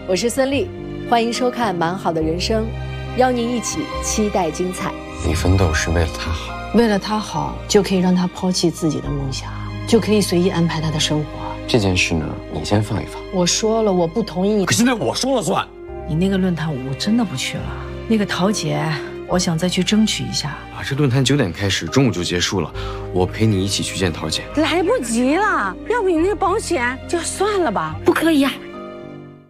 我是孙俪，欢迎收看《蛮好的人生》，邀您一起期待精彩。 你奋斗是为了他好， 为了他好，就可以让他抛弃自己的梦想，就可以随意安排他的生活。 这件事呢，你先放一放。 我说了，我不同意你。 可现在我说了算。 你那个论坛我真的不去了。那个桃姐，我想再去争取一下。 这论坛9点开始，中午就结束了。我陪你一起去见桃姐。 来不及了，要不你那个保险就算了吧。 不可以啊！